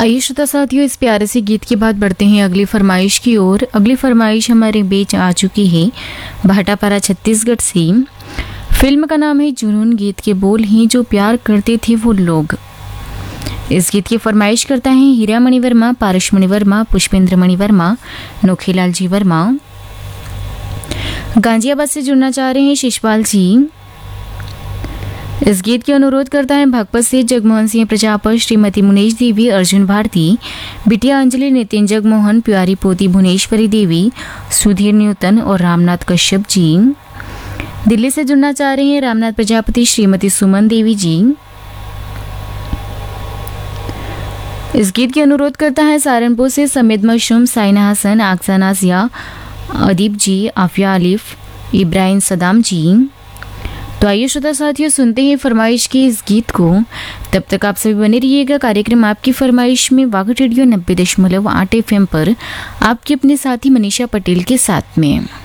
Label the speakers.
Speaker 1: आइए श्रोता साथियों, इस प्यारे से गीत के बाद बढ़ते हैं अगली फरमाइश की ओर। अगली फरमाइश हमारे बीच आ चुकी है भाटापारा छत्तीसगढ़ से। फिल्म का नाम है जुनून, गीत के बोल हैं जो प्यार करते थे वो लोग। इस गीत की फरमाइश करता है हीरा मणि वर्मा, पारस मणि वर्मा, पुष्पेंद्र मणि वर्मा, नोखीलाल जी वर्मा। गांजियाबाद से जुड़ना चाह रहे हैं शिशपाल जी। इस गीत के अनुरोध करता है भागपत से जगमोहन सिंह प्रजापत, श्रीमती मुनेश देवी, अर्जुन भारती, बिटिया अंजलि, नितिन जगमोहन, प्यारी पोती भुवनेश्वरी देवी, सुधीर न्यूतन और रामनाथ कश्यप जी। दिल्ली से जुड़ना चाह रहे हैं रामनाथ प्रजापति, श्रीमती सुमन देवी जी। इस गीत के अनुरोध करता है सहारनपुर से समीद मशरूम, साइना हसन, आक्सा नाजिया, अदीब जी, आफिया आलिफ, इब्राहिम सदाम जी। तो आइए श्रोता साथियों, सुनते हैं फरमाइश के इस गीत को। तब तक आप सभी बने रहिएगा कार्यक्रम आपकी फरमाइश में वागट रेडियो 90.8 FM पर आपके अपने साथी मनीषा पटेल के साथ में।